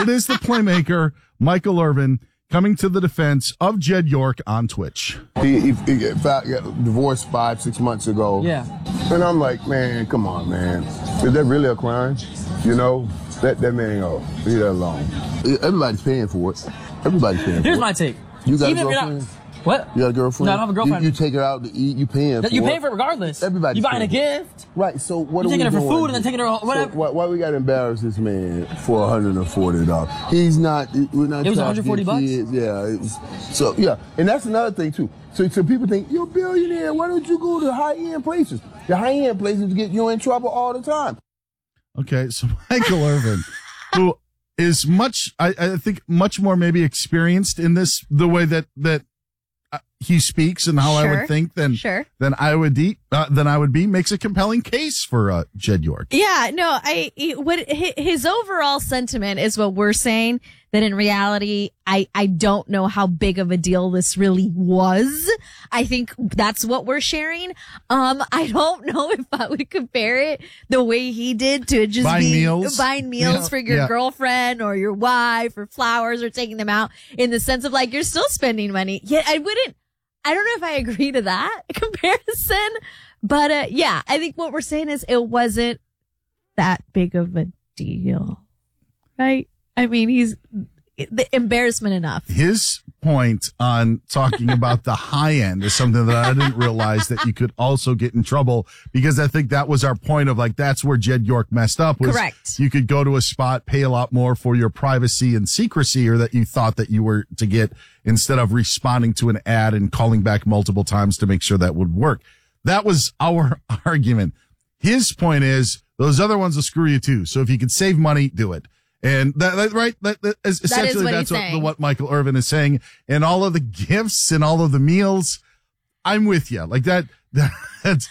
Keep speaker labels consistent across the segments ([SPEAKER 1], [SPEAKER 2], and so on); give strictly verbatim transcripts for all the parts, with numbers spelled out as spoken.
[SPEAKER 1] it is the playmaker, Michael Irvin, coming to the defense of Jed York on Twitch.
[SPEAKER 2] He, he, he got divorced five, six months ago.
[SPEAKER 3] Yeah.
[SPEAKER 2] And I'm like, man, come on, man. Is that really a crime? You know, that, that man, oh, leave that alone. Everybody's paying for it. Everybody's paying for
[SPEAKER 3] Here's
[SPEAKER 2] it.
[SPEAKER 3] my take.
[SPEAKER 2] You got
[SPEAKER 3] Even
[SPEAKER 2] a
[SPEAKER 3] if you're
[SPEAKER 2] girlfriend?
[SPEAKER 3] not, what?
[SPEAKER 2] You got a girlfriend?
[SPEAKER 3] No, I don't have a girlfriend.
[SPEAKER 2] You, you take her out to eat, you paying for it.
[SPEAKER 3] You paying for it regardless.
[SPEAKER 2] Everybody's
[SPEAKER 3] You buying a
[SPEAKER 2] paying.
[SPEAKER 3] gift.
[SPEAKER 2] Right, so what
[SPEAKER 3] You
[SPEAKER 2] are we
[SPEAKER 3] taking her for
[SPEAKER 2] doing?
[SPEAKER 3] food and then taking her whatever.
[SPEAKER 2] So why, why we got to embarrass this man for one hundred forty dollars? He's not, we're not
[SPEAKER 3] It was
[SPEAKER 2] trying to
[SPEAKER 3] one hundred forty
[SPEAKER 2] get
[SPEAKER 3] bucks?
[SPEAKER 2] kids. Yeah, it was, so yeah, and that's another thing too. So, so people think, you're a billionaire, why don't you go to high-end places? The high-end places get you in trouble all the time.
[SPEAKER 1] Okay, so Michael Irvin, who is much, I, I think, much more maybe experienced in this, the way that that uh, he speaks and how
[SPEAKER 4] Sure,
[SPEAKER 1] I would think than
[SPEAKER 4] sure.
[SPEAKER 1] than I would be, uh, than I would be, makes a compelling case for uh, Jed York.
[SPEAKER 4] Yeah, no, I he- what hi- his overall sentiment is what we're saying, that in reality, I I don't know how big of a deal this really was. I think that's what we're sharing. Um, I don't know if I would compare it the way he did to just
[SPEAKER 1] Buying
[SPEAKER 4] be
[SPEAKER 1] meals.
[SPEAKER 4] buying meals
[SPEAKER 1] Yeah,
[SPEAKER 4] for your
[SPEAKER 1] yeah.
[SPEAKER 4] girlfriend or your wife or flowers or taking them out, in the sense of like you're still spending money. Yet I wouldn't. I don't know if I agree to that comparison, but uh, yeah, I think what we're saying is it wasn't that big of a deal, right? I mean, he's the embarrassment enough.
[SPEAKER 1] His point on talking about the high end is something that I didn't realize that you could also get in trouble, because I think that was our point of like, that's where Jed York messed up. Was
[SPEAKER 4] Correct.
[SPEAKER 1] You could go to a spot, pay a lot more for your privacy and secrecy, or that you thought that you were to get, instead of responding to an ad and calling back multiple times to make sure that would work. That was our argument. His point is those other ones will screw you too. So if you could save money, do it. And that, that right, that, that is essentially
[SPEAKER 4] what
[SPEAKER 1] that's
[SPEAKER 4] he's
[SPEAKER 1] what,
[SPEAKER 4] saying.
[SPEAKER 1] what Michael Irvin is saying. And all of the gifts and all of the meals, I'm with you. Like that, that's,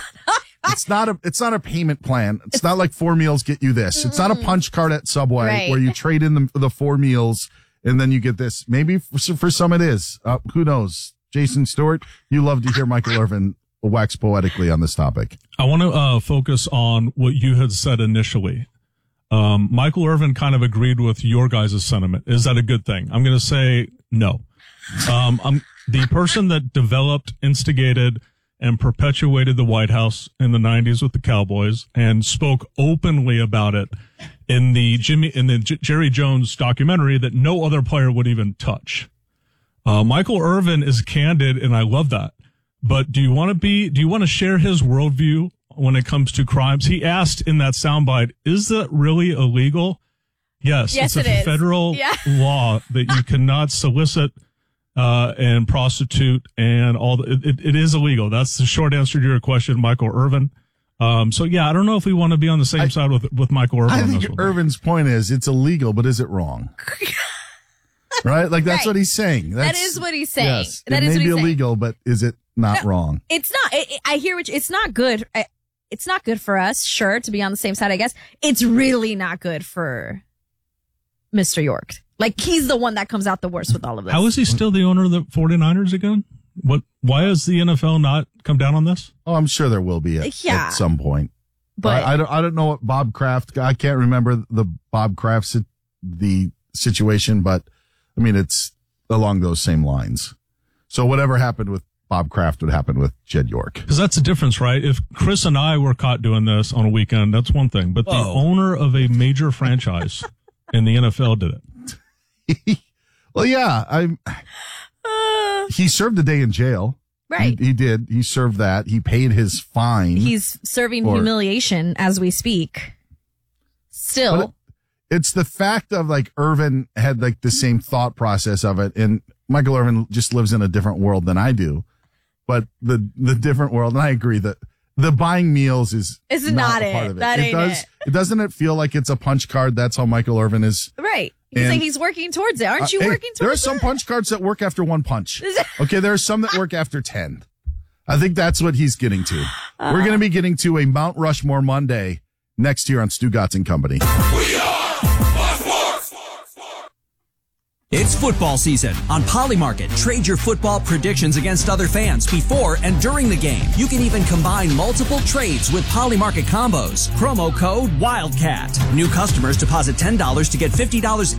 [SPEAKER 1] it's not a, it's not a payment plan. It's not like four meals get you this. It's not a punch card at Subway
[SPEAKER 4] Right.
[SPEAKER 1] where you trade in the, the four meals and then you get this. Maybe for, for some it is. Uh, who knows? Jason Stewart, you love to hear Michael Irvin wax poetically on this topic.
[SPEAKER 5] I want to uh, focus on what you had said initially. Um, Michael Irvin kind of agreed with your guys' sentiment. Is that a good thing? I'm going to say no. Um, I'm the person that developed, instigated, and perpetuated the White House in the nineties with the Cowboys and spoke openly about it in the Jimmy, in the J- Jerry Jones documentary that no other player would even touch. Uh, Michael Irvin is candid, and I love that. But do you want to be, do you want to share his worldview when it comes to crimes? He asked in that soundbite, is that really illegal? Yes.
[SPEAKER 4] Yes,
[SPEAKER 5] it's a
[SPEAKER 4] it is.
[SPEAKER 5] federal
[SPEAKER 4] Yeah.
[SPEAKER 5] law that you cannot solicit, uh, and prostitute and all the, it, it, it is illegal. That's the short answer to your question, Michael Irvin. Um, so yeah, I don't know if we want to be on the same
[SPEAKER 1] I-
[SPEAKER 5] side with, with Michael Irvin.
[SPEAKER 1] I
[SPEAKER 5] on
[SPEAKER 1] think
[SPEAKER 5] this one.
[SPEAKER 1] Irvin's point is it's illegal, but is it wrong? Right? Like that's
[SPEAKER 4] Right.
[SPEAKER 1] what he's saying. That's,
[SPEAKER 4] That is what he's saying.
[SPEAKER 1] Yes,
[SPEAKER 4] That
[SPEAKER 1] it
[SPEAKER 4] is
[SPEAKER 1] may
[SPEAKER 4] what
[SPEAKER 1] be
[SPEAKER 4] he's saying.
[SPEAKER 1] illegal, but is it not
[SPEAKER 4] No.
[SPEAKER 1] wrong?
[SPEAKER 4] It's not. I, I hear what you, it's not good. I, it's not good for us, sure, to be on the same side, I guess. It's really not good for Mister York. Like, he's the one that comes out the worst with all of this.
[SPEAKER 5] How is he still the owner of the 49ers again? What, why has the N F L not come down on this?
[SPEAKER 1] Oh, I'm sure there will be at,
[SPEAKER 4] Yeah.
[SPEAKER 1] at some point.
[SPEAKER 4] But
[SPEAKER 1] I, I don't. I don't know what Bob Kraft. I can't remember the Bob Kraft si- the situation, but I mean it's along those same lines. So whatever happened with Bob Kraft would happen with Jed York.
[SPEAKER 5] Because that's the difference, right? If Chris and I were caught doing this on a weekend, that's one thing. But the
[SPEAKER 3] Whoa.
[SPEAKER 5] owner of a major franchise in the N F L did it.
[SPEAKER 1] Well, yeah, I.
[SPEAKER 4] uh,
[SPEAKER 1] He served a day in jail.
[SPEAKER 4] right.
[SPEAKER 1] He, he did. He served that. He paid his fine.
[SPEAKER 4] He's serving
[SPEAKER 1] Or-
[SPEAKER 4] humiliation as we speak. Still.
[SPEAKER 1] But it's the fact of like Irvin had like the same thought process of it, and Michael Irvin just lives in a different world than I do. But the the different world, and I agree that the buying meals is
[SPEAKER 4] It's
[SPEAKER 1] not,
[SPEAKER 4] not
[SPEAKER 1] a part
[SPEAKER 4] it.
[SPEAKER 1] of it.
[SPEAKER 4] That
[SPEAKER 1] it
[SPEAKER 4] ain't
[SPEAKER 1] does.
[SPEAKER 4] it.
[SPEAKER 1] It doesn't it feel like it's a punch card? That's how Michael Irvin is.
[SPEAKER 4] Right. He's
[SPEAKER 1] And-
[SPEAKER 4] like he's working towards it. Aren't you
[SPEAKER 1] Uh, hey,
[SPEAKER 4] working
[SPEAKER 1] there are
[SPEAKER 4] towards
[SPEAKER 1] some
[SPEAKER 4] it?
[SPEAKER 1] punch cards that work after one punch. Okay, there are some that work after ten. I think that's what he's getting to. We're going to be getting to a Mount Rushmore Monday next year on Stu Gatz and Company.
[SPEAKER 6] It's football season. On Polymarket, trade your football predictions against other fans before and during the game. You can even combine multiple trades with Polymarket combos. Promo code WILDCAT. New customers deposit ten dollars to get fifty dollars